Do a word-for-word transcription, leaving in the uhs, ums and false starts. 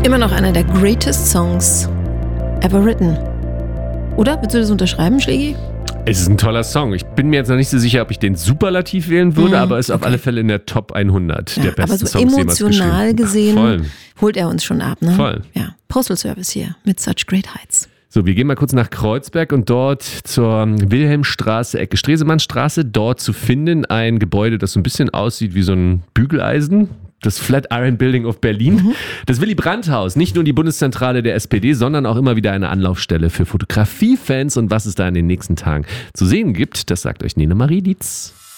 Immer noch einer der greatest songs ever written. Oder? Willst du das unterschreiben, Schlägi? Es ist ein toller Song. Ich bin mir jetzt noch nicht so sicher, ob ich den Superlativ wählen würde, Mhm, aber ist auf okay. alle Fälle in der Top hundert Ja, der besten aber so Songs jemals emotional geschrieben. gesehen Voll. holt er uns schon ab, ne? Voll. Ja. Postal Service hier mit Such Great Heights. So, wir gehen mal kurz nach Kreuzberg und dort zur Wilhelmstraße, Ecke Stresemannstraße. Dort zu finden ein Gebäude, das so ein bisschen aussieht wie so ein Bügeleisen. Das Flatiron Building of Berlin. Mhm. Das Willy Brandt-Haus. Nicht nur die Bundeszentrale der S P D, sondern auch immer wieder eine Anlaufstelle für Fotografiefans. Und was es da in den nächsten Tagen zu sehen gibt, das sagt euch Nene Marie Dietz.